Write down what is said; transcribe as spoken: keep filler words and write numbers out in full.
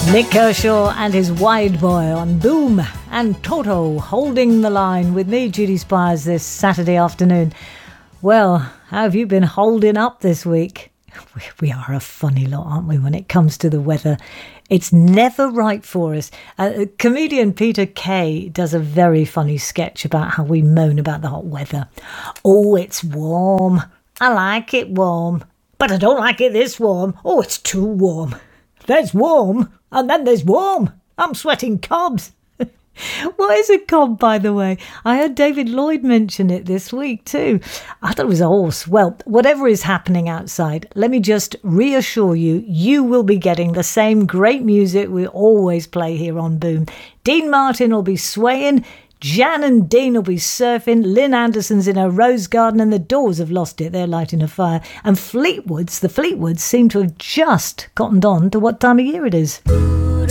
Nick Kershaw and his Wide Boy on Boom, and Toto holding the line with me, Judy Spires, this Saturday afternoon. Well, how have you been holding up this week? We are a funny lot, aren't we, when it comes to the weather? It's never right for us. Uh, comedian Peter Kay does a very funny sketch about how we moan about the hot weather. Oh, it's warm. I like it warm. But I don't like it this warm. Oh, it's too warm. There's warm, and then there's warm. I'm sweating cobs. What is a cob, by the way? I heard David Lloyd mention it this week too. I thought it was a horse. Well, whatever is happening outside, let me just reassure you, you will be getting the same great music we always play here on Boom. Dean Martin will be swaying, Jan and Dean will be surfing, Lynn Anderson's in her rose garden, and the Doors have lost it. They're lighting a fire. And Fleetwoods, the Fleetwoods seem to have just gotten on to what time of year it is.